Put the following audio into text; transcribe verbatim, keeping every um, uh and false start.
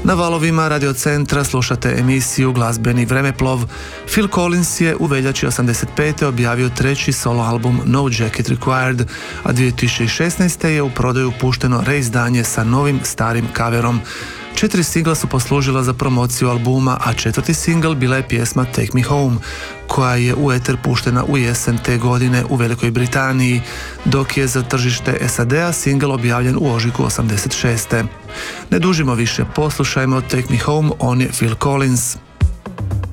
Na valovima Radio Centra slušate emisiju Glazbeni vremeplov. Phil Collins je u veljači osamdeset pete objavio treći solo album No Jacket Required, a dvije tisuće šesnaeste. je u prodaju pušteno reizdanje sa novim starim kaverom. Četiri singla su poslužila za promociju albuma, a četvrti singl bila je pjesma Take Me Home, koja je u eter puštena u jesen te godine u Velikoj Britaniji, dok je za tržište S A D-a singl objavljen u ožujku osamdeset šeste. Ne dužimo više, poslušajmo Take Me Home, on je Phil Collins.